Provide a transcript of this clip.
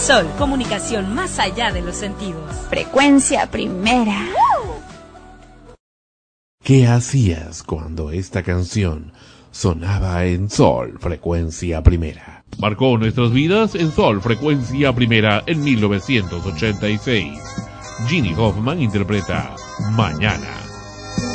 Sol, comunicación más allá de los sentidos. Frecuencia Primera. ¿Qué hacías cuando esta canción sonaba en Sol, Frecuencia Primera? Marcó nuestras vidas en Sol, Frecuencia Primera en 1986. Ginny Hoffman interpreta Mañana.